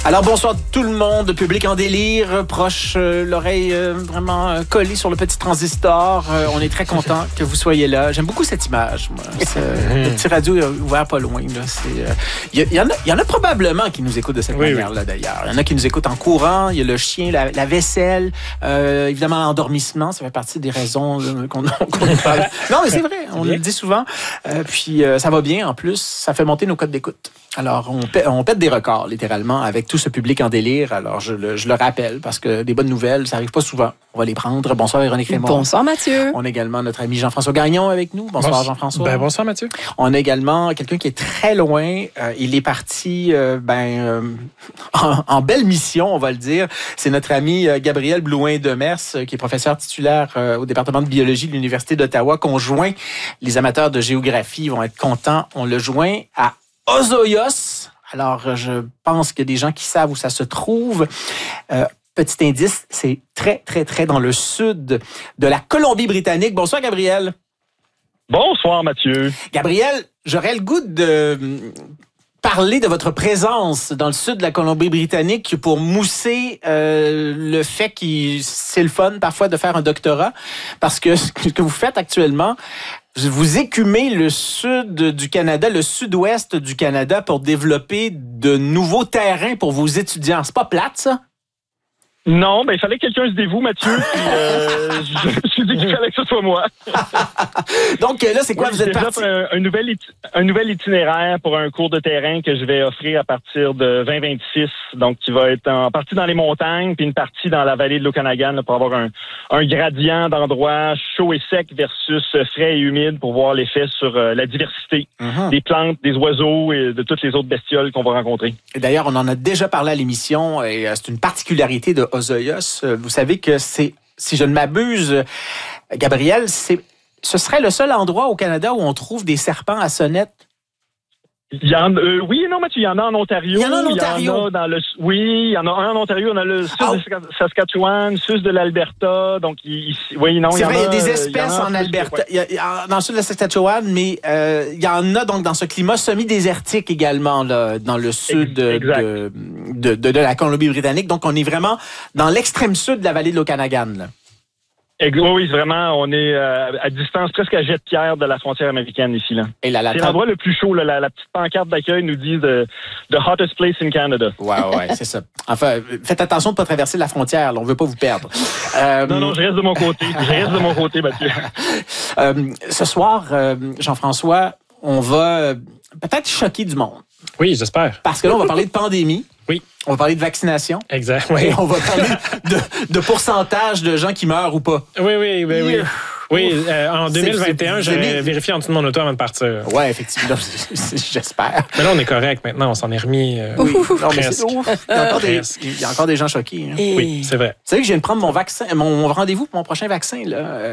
Alors bonsoir tout le monde, public en délire, proche, l'oreille vraiment collée sur le petit transistor. On est très content que vous soyez là. J'aime beaucoup cette image, moi. Le petit radio ouvert pas loin. Il y en a probablement qui nous écoutent de cette manière-là, d'ailleurs. Il y en a qui nous écoutent en courant. Il y a le chien, la vaisselle, évidemment l'endormissement. Ça fait partie des raisons qu'on parle. Non, mais c'est vrai, on le dit souvent. Puis ça va bien en plus. Ça fait monter nos codes d'écoute. Alors, on pète des records, littéralement, avec tout ce public en délire. Alors, je le rappelle, parce que des bonnes nouvelles, ça n'arrive pas souvent. On va les prendre. Bonsoir, Véronique Raymond. Bonsoir, Mathieu. On a également notre ami Jean-François Gagnon avec nous. Bonsoir, Jean-François. Bonsoir, Mathieu. On a également quelqu'un qui est très loin. Il est parti en belle mission, on va le dire. C'est notre ami Gabriel Blouin-Demers, qui est professeur titulaire au département de biologie de l'Université d'Ottawa, qu'on joint. Les amateurs de géographie vont être contents. On le joint à Osoyoos. Alors, je pense qu'il y a des gens qui savent où ça se trouve. Petit indice, c'est très, très, très dans le sud de la Colombie-Britannique. Bonsoir, Gabriel. Bonsoir, Mathieu. Gabriel, j'aurais le goût de parler de votre présence dans le sud de la Colombie-Britannique pour mousser le fait que c'est le fun parfois de faire un doctorat, parce que ce que vous faites actuellement, vous écumez le sud du Canada, le sud-ouest du Canada pour développer de nouveaux terrains pour vos étudiants. C'est pas plate, ça? Non, il fallait que quelqu'un se dévoue, Mathieu. Puis, je me suis dit qu'il fallait que ce soit moi. Donc là, c'est quoi? Vous êtes parti? Un nouvel itinéraire pour un cours de terrain que je vais offrir à partir de 2026. Donc, qui va être en partie dans les montagnes, puis une partie dans la vallée de l'Okanagan, là, pour avoir un gradient d'endroits chaud et sec versus frais et humide pour voir l'effet sur la diversité des plantes, des oiseaux et de toutes les autres bestioles qu'on va rencontrer. Et d'ailleurs, on en a déjà parlé à l'émission et c'est une particularité de Osoyoos. Vous savez que c'est, si je ne m'abuse, Gabriel, ce serait le seul endroit au Canada où on trouve des serpents à sonnette. Oui et non, Mathieu, il y en a en Ontario. Il y en a en Ontario. Il y en a un en Ontario. On a le sud de Saskatchewan, sud de l'Alberta. Donc, il y a des espèces en Alberta. Il y a, dans le sud de la Saskatchewan, mais il y en a donc dans ce climat semi-désertique également, là, dans le sud de la Colombie-Britannique. Donc, on est vraiment dans l'extrême sud de la vallée de l'Okanagan, là. Oui, vraiment, on est à distance presque à jet de pierre de la frontière américaine ici. Là. C'est l'endroit le plus chaud. Là, la petite pancarte d'accueil nous dit the hottest place in Canada. Ouais, c'est ça. Enfin, faites attention de ne pas traverser la frontière. Là, on ne veut pas vous perdre. Non, je reste de mon côté. Mathieu. Ce soir, Jean-François, on va peut-être choquer du monde. Oui, j'espère. Parce que là, on va parler de pandémie. Oui. On va parler de vaccination. Exact. Oui. Et on va parler de pourcentage de gens qui meurent ou pas. Oui. Oui, en 2021, j'avais vérifié en dessous de mon auto avant de partir. Oui, effectivement. J'espère. Mais là, on est correct maintenant. On s'en est remis. Oui. Non, mais il y a encore des gens choqués. Hein. Oui, c'est vrai. Vous savez que je viens de prendre mon vaccin, mon rendez-vous pour mon prochain vaccin.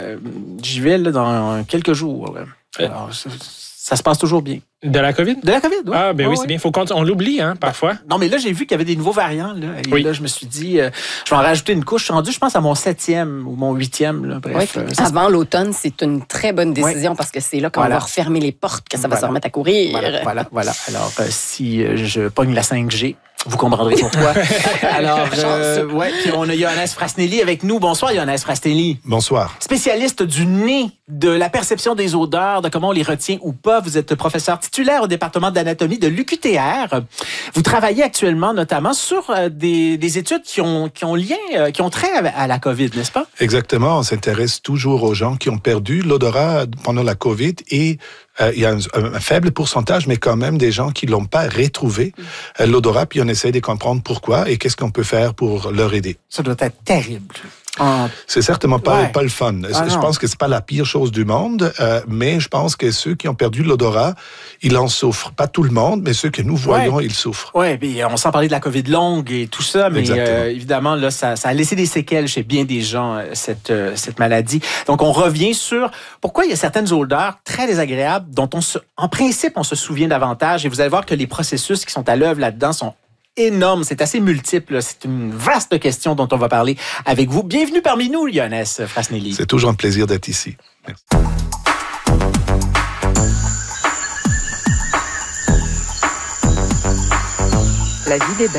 J'y vais là, dans quelques jours. Alors, ça se passe toujours bien. De la COVID? De la COVID, oui. Ah, oui, c'est bien. On l'oublie, parfois. Non, mais là, j'ai vu qu'il y avait des nouveaux variants. Là, et là, je me suis dit, je vais en rajouter une couche. Je suis rendu, je pense, à mon 7e ou mon 8e. Là, bref. Oui, avant l'automne, c'est une très bonne décision parce que c'est là qu'on va refermer les portes, que ça va se remettre à courir. Voilà. Alors, si je pogne la 5G, vous comprendrez pourquoi. Alors, puis on a Ioannis Frasnelli avec nous. Bonsoir, Ioannis Frasnelli. Bonsoir. Spécialiste du nez, de la perception des odeurs, de comment on les retient ou pas. Vous êtes professeur titulaire au département d'anatomie de l'UQTR. Vous travaillez actuellement notamment sur des études qui ont trait à la COVID, n'est-ce pas? Exactement. On s'intéresse toujours aux gens qui ont perdu l'odorat pendant la COVID et il y a un faible pourcentage, mais quand même des gens qui l'ont pas retrouvé, l'odorat, puis on essaie de comprendre pourquoi et qu'est-ce qu'on peut faire pour leur aider. Ça doit être terrible. C'est certainement pas le fun. Je pense que c'est pas la pire chose du monde, mais je pense que ceux qui ont perdu l'odorat, ils en souffrent. Pas tout le monde, mais ceux que nous voyons, ils souffrent. Oui, puis on s'en parlait de la COVID longue et tout ça, mais évidemment, là, ça a laissé des séquelles chez bien des gens, cette maladie. Donc, on revient sur pourquoi il y a certaines odeurs très désagréables dont en principe, on se souvient davantage. Et vous allez voir que les processus qui sont à l'œuvre là-dedans sont énorme, c'est assez multiple. C'est une vaste question dont on va parler avec vous. Bienvenue parmi nous, Ioannis Frasnelli. C'est toujours un plaisir d'être ici. Merci. La vie des belles.